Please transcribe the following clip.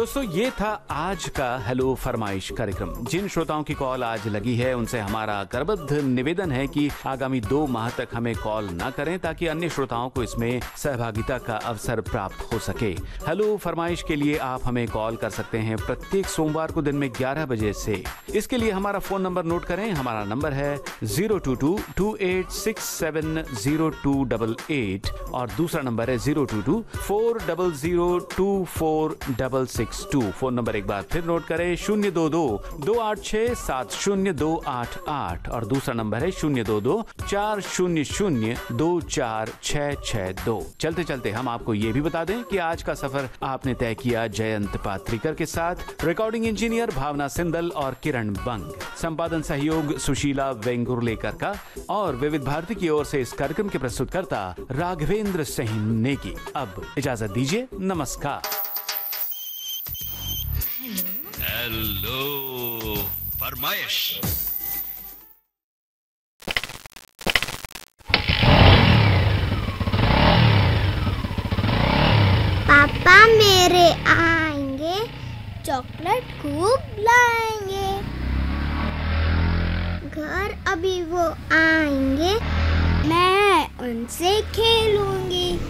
दोस्तों ये था आज का हेलो फरमाइश कार्यक्रम। जिन श्रोताओं की कॉल आज लगी है उनसे हमारा करबद्ध निवेदन है कि आगामी 2 माह तक हमें कॉल ना करें ताकि अन्य श्रोताओं को इसमें सहभागिता का अवसर प्राप्त हो सके। हेलो फरमाइश के लिए आप हमें कॉल कर सकते हैं प्रत्येक सोमवार को दिन में 11 बजे से। इसके लिए हमारा फोन नंबर नोट करें। हमारा नंबर है 022-28670288 और दूसरा नंबर है 022-4002466। फोन नंबर एक बार फिर नोट करें 022-286-70288 और दूसरा नंबर है 022-400-24662। चलते चलते हम आपको ये भी बता दें कि आज का सफर आपने तय किया जयंत पात्रिकर के साथ। रिकॉर्डिंग इंजीनियर भावना सिंदल और किरण बंग, संपादन सहयोग सुशीला वेंगुर्लेकर का और विविध भारती की ओर से इस कार्यक्रम के प्रस्तुतकर्ता राघवेंद्र सिंह नेगी। अब इजाजत दीजिए, नमस्कार। हेलो फरमाइश। पापा मेरे आएंगे, चॉकलेट खूब लाएंगे। घर अभी वो आएंगे, मैं उनसे खेलूंगी।